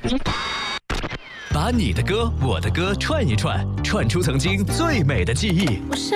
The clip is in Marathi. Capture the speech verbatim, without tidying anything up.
把你的歌、我的歌串一串，串出曾经最美的记忆。